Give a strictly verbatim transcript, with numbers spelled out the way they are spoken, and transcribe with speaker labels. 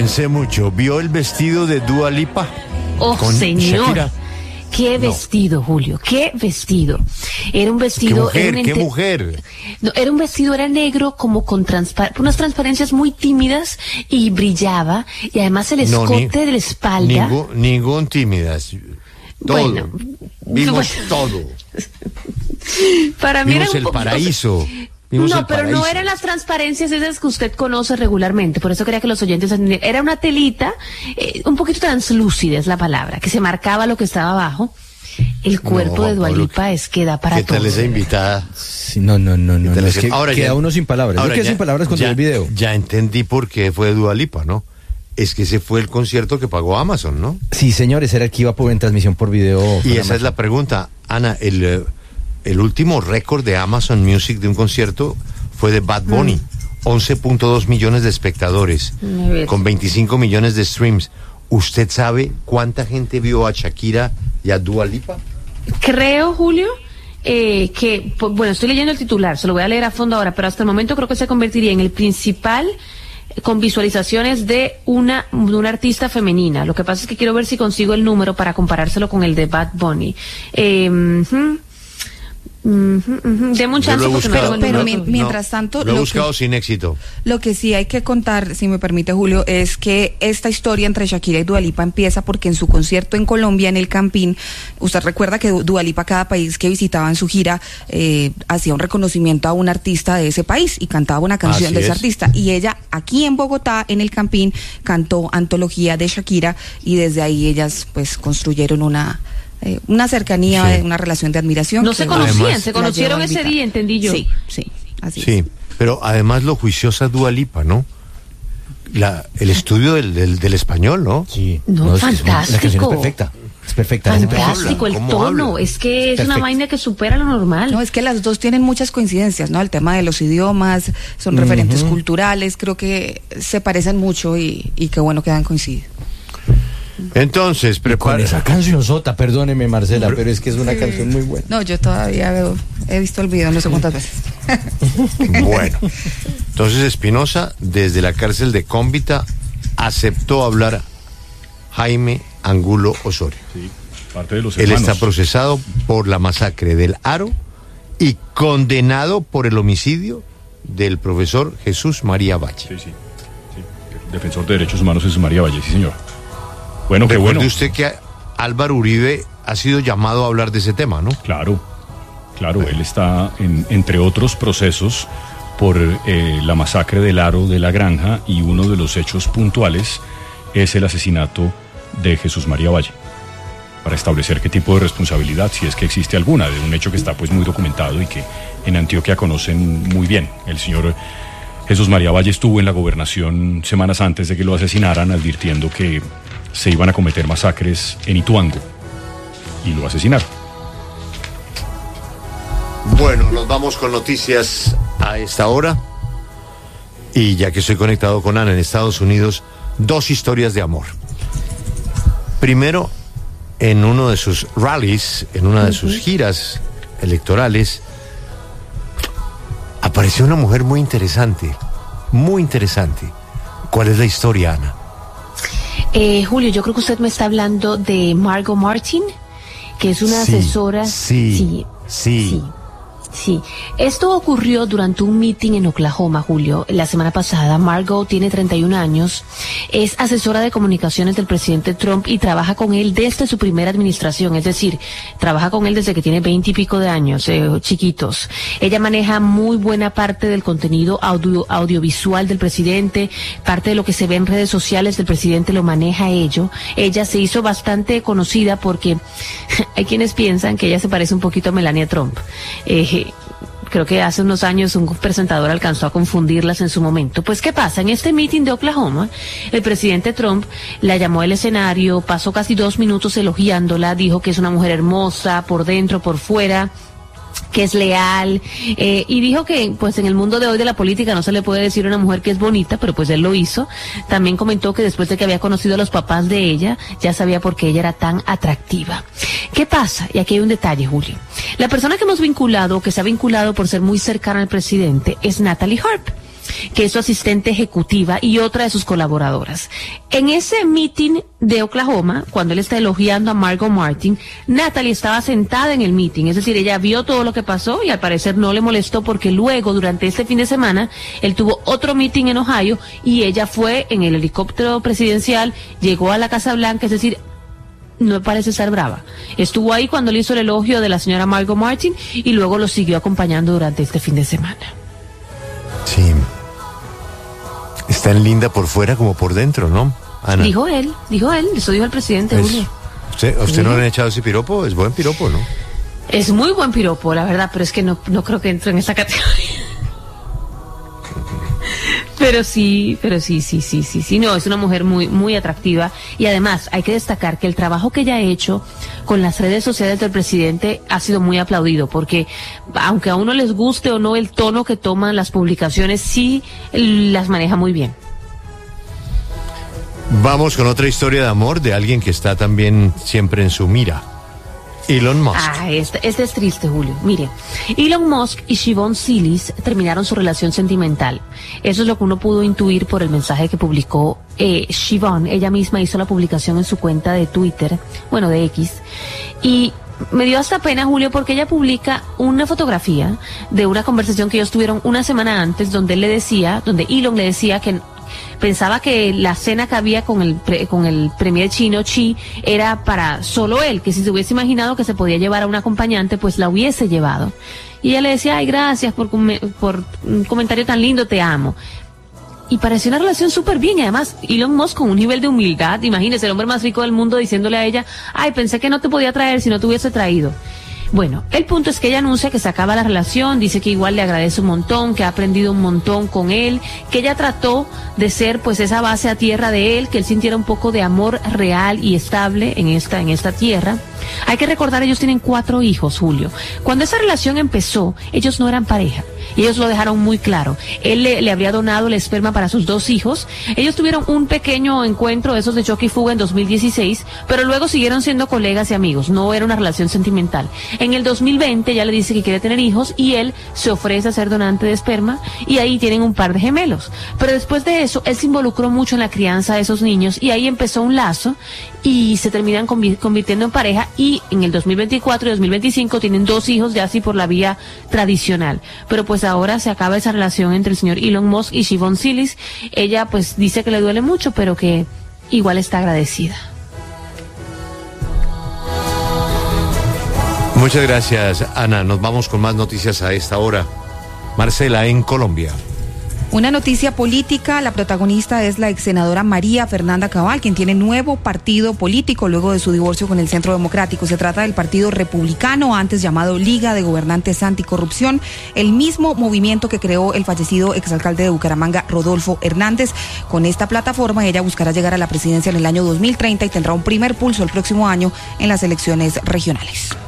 Speaker 1: pensé mucho. ¿Vio el vestido de Dua Lipa?
Speaker 2: Oh,
Speaker 1: con
Speaker 2: señor.
Speaker 1: Shakira?
Speaker 2: Qué vestido, no. Julio, qué vestido. Era un vestido...
Speaker 1: ¿Qué mujer?
Speaker 2: Era un
Speaker 1: ¿Qué
Speaker 2: ente...
Speaker 1: mujer?
Speaker 2: No, era un vestido, era negro, como con transpa... unas transparencias muy tímidas y brillaba. Y además el escote no, ni, de la espalda...
Speaker 1: Ningún, ningún tímidas. Todo. Bueno, vimos bueno. todo.
Speaker 2: Para mí
Speaker 1: vimos
Speaker 2: era un
Speaker 1: el
Speaker 2: poco...
Speaker 1: paraíso.
Speaker 2: Vimos no, pero paraíso. No eran las transparencias esas que usted conoce regularmente, por eso quería que los oyentes entendieran. Era una telita, eh, un poquito translúcida es la palabra, que se marcaba lo que estaba abajo. El cuerpo no, de Dua Lipa es que da para todo.
Speaker 1: ¿Qué tal esa invitada?
Speaker 3: Sí, no, no, no, no, no es que ahora queda ya, uno sin palabras. Ahora
Speaker 1: Yo
Speaker 3: quedé sin palabras con
Speaker 1: ya,
Speaker 3: el video.
Speaker 1: Ya entendí por qué fue Dua Lipa, ¿no? Es que ese fue el concierto que pagó Amazon, ¿no?
Speaker 3: Sí, señores, era el que iba por, en transmisión por video.
Speaker 1: Y esa Amazon. Es la pregunta, Ana, el, el último récord de Amazon Music de un concierto fue de Bad Bunny, mm. once punto dos millones de espectadores, con veinticinco millones de streams. ¿Usted sabe cuánta gente vio a Shakira y a Dua Lipa?
Speaker 2: Creo, Julio, eh, que, bueno, estoy leyendo el titular, se lo voy a leer a fondo ahora, pero hasta el momento creo que se convertiría en el principal con visualizaciones de una, de una artista femenina. Lo que pasa es que quiero ver si consigo el número para comparárselo con el de Bad Bunny. Eh, hmm. Uh-huh, uh-huh. Deme un chance porque
Speaker 4: pero,
Speaker 2: no
Speaker 4: pero mi, mientras tanto
Speaker 1: lo he buscado que, sin éxito.
Speaker 4: Lo que sí hay que contar, si me permite, Julio, es que esta historia entre Shakira y Dua Lipa empieza porque en su concierto en Colombia, en el Campín, usted recuerda que Dua Lipa, cada país que visitaba en su gira, eh, hacía un reconocimiento a un artista de ese país y cantaba una canción Así de ese es. artista, y ella aquí en Bogotá, en el Campín, cantó Antología de Shakira, y desde ahí ellas pues construyeron una Eh, una cercanía, sí. una relación de admiración.
Speaker 2: No se conocían, además, se conocieron ese día, entendí yo.
Speaker 4: Sí, sí, así
Speaker 1: Sí,
Speaker 4: es.
Speaker 1: Pero además lo juiciosa Dua Lipa, ¿no? La, el estudio del, del, del español, ¿no?
Speaker 3: Sí.
Speaker 2: No, no fantástico.
Speaker 3: Es que la canción es perfecta. Es perfecta.
Speaker 2: Fantástico, el tono. Habla? Es que es, es una vaina que supera lo normal.
Speaker 4: No, es que las dos tienen muchas coincidencias, ¿no? El tema de los idiomas, son uh-huh. referentes culturales, creo que se parecen mucho y, y qué bueno que han coincidido.
Speaker 1: Entonces, prepara
Speaker 3: esa canción sota, perdóneme Marcela, pero es que es una sí. canción muy buena.
Speaker 4: No, yo todavía veo, he visto el video no sé cuántas veces.
Speaker 1: Bueno, entonces Espinosa, desde la cárcel de Cómbita, aceptó hablar Jaime Angulo Osorio.
Speaker 5: Sí, parte de los
Speaker 1: hermanos. Él está procesado por la masacre del Aro y condenado por el homicidio del profesor Jesús María Valle.
Speaker 5: Sí, sí, sí. El defensor de derechos humanos Jesús María Valle, sí señor. Bueno, qué bueno.
Speaker 1: Recuerde usted que Álvaro Uribe ha sido llamado a hablar de ese tema, ¿no?
Speaker 5: Claro, claro, él está, en, entre otros procesos, por eh, la masacre del Aro de la Granja, y uno de los hechos puntuales es el asesinato de Jesús María Valle, para establecer qué tipo de responsabilidad, si es que existe alguna, de un hecho que está pues muy documentado y que en Antioquia conocen muy bien. El señor Jesús María Valle estuvo en la gobernación semanas antes de que lo asesinaran, advirtiendo que se iban a cometer masacres en Ituango, y lo asesinaron.
Speaker 1: Bueno, nos vamos con noticias a esta hora, y ya que estoy conectado con Ana en Estados Unidos, dos historias de amor. Primero, en uno de sus rallies, en una de sus giras electorales, apareció una mujer muy interesante, muy interesante. ¿Cuál es la historia, Ana?
Speaker 2: Eh, Julio, yo creo que usted me está hablando de Margot Martin, que es una
Speaker 1: sí,
Speaker 2: asesora.
Speaker 1: Sí, sí, sí.
Speaker 2: sí. Sí, esto ocurrió durante un meeting en Oklahoma, Julio, la semana pasada. Margot tiene treinta y un años, es asesora de comunicaciones del presidente Trump y trabaja con él desde su primera administración, es decir, trabaja con él desde que tiene veinte y pico de años, eh, chiquitos. Ella maneja muy buena parte del contenido audio, audiovisual del presidente, parte de lo que se ve en redes sociales del presidente lo maneja ello. Ella se hizo bastante conocida porque hay quienes piensan que ella se parece un poquito a Melania Trump. Eh, Creo que hace unos años un presentador alcanzó a confundirlas en su momento. Pues, ¿qué pasa? En este meeting de Oklahoma, el presidente Trump la llamó al escenario, pasó casi dos minutos elogiándola, dijo que es una mujer hermosa, por dentro, por fuera, que es leal, eh, y dijo que pues en el mundo de hoy de la política no se le puede decir a una mujer que es bonita, pero pues él lo hizo. También comentó que después de que había conocido a los papás de ella, ya sabía por qué ella era tan atractiva. ¿Qué pasa? Y aquí hay un detalle, Julio. La persona que hemos vinculado, que se ha vinculado por ser muy cercana al presidente, es Natalie Harp. que es su asistente ejecutiva y otra de sus colaboradoras. En ese meeting de Oklahoma, cuando él está elogiando a Margot Martin, Natalie estaba sentada en el meeting, es decir, ella vio todo lo que pasó y al parecer no le molestó porque luego, durante este fin de semana, él tuvo otro meeting en Ohio y ella fue en el helicóptero presidencial, llegó a la Casa Blanca, es decir, no parece estar brava. Estuvo ahí cuando le hizo el elogio de la señora Margot Martin y luego lo siguió acompañando durante este fin de semana.
Speaker 1: Sí. Es tan linda por fuera como por dentro, ¿no, Ana?
Speaker 2: Dijo él, dijo él, eso dijo el presidente,
Speaker 1: es,
Speaker 2: Julio.
Speaker 1: ¿Usted, usted no le ha echado ese piropo? Es buen piropo, ¿no?
Speaker 2: Es muy buen piropo, la verdad, pero es que no, no creo que entre en esa categoría. Pero sí, pero sí, sí, sí, sí, sí, no, es una mujer muy, muy atractiva y además hay que destacar que el trabajo que ella ha hecho con las redes sociales del presidente ha sido muy aplaudido porque aunque a uno les guste o no el tono que toman las publicaciones, sí las maneja muy bien.
Speaker 1: Vamos con otra historia de amor de alguien que está también siempre en su mira. Elon Musk.
Speaker 2: Ah, este, este es triste, Julio. Mire, Elon Musk y Siobhan Silis terminaron su relación sentimental. Eso es lo que uno pudo intuir por el mensaje que publicó eh, Siobhan. Ella misma hizo la publicación en su cuenta de Twitter, bueno, de X. Y me dio hasta pena, Julio, porque ella publica una fotografía de una conversación que ellos tuvieron una semana antes, donde él le decía, donde Elon le decía que pensaba que la cena que había con el pre, con el premier chino Xi era para solo él, que si se hubiese imaginado que se podía llevar a un acompañante, pues la hubiese llevado. Y ella le decía, ay, gracias por, por un comentario tan lindo, te amo. Y pareció una relación súper bien, y además Elon Musk con un nivel de humildad, imagínese, el hombre más rico del mundo diciéndole a ella, ay, pensé que no te podía traer si no te hubiese traído. Bueno, el punto es que ella anuncia que se acaba la relación, dice que igual le agradece un montón, que ha aprendido un montón con él, que ella trató de ser pues esa base a tierra de él, que él sintiera un poco de amor real y estable en esta, en esta tierra. Hay que recordar, ellos tienen cuatro hijos, Julio. Cuando esa relación empezó, ellos no eran pareja. Y ellos lo dejaron muy claro. Él le, le habría donado el esperma para sus dos hijos. Ellos tuvieron un pequeño encuentro de esos de choque y fuga en dos mil dieciséis, pero luego siguieron siendo colegas y amigos. No era una relación sentimental. En el dos mil veinte ella le dice que quiere tener hijos y él se ofrece a ser donante de esperma y ahí tienen un par de gemelos. Pero después de eso, él se involucró mucho en la crianza de esos niños y ahí empezó un lazo y se terminan convi- convirtiendo en pareja y en el dos mil veinticuatro y dos mil veinticinco tienen dos hijos ya así por la vía tradicional. Pero pues ahora se acaba esa relación entre el señor Elon Musk y Siobhan Silis. Ella pues dice que le duele mucho, pero que igual está agradecida.
Speaker 1: Muchas gracias, Ana. Nos vamos con más noticias a esta hora. Marcela, en Colombia.
Speaker 4: Una noticia política, la protagonista es la ex senadora María Fernanda Cabal, quien tiene nuevo partido político luego de su divorcio con el Centro Democrático. Se trata del Partido Republicano, antes llamado Liga de Gobernantes Anticorrupción, el mismo movimiento que creó el fallecido exalcalde de Bucaramanga, Rodolfo Hernández. Con esta plataforma, ella buscará llegar a la presidencia en el año dos mil treinta y tendrá un primer pulso el próximo año en las elecciones regionales.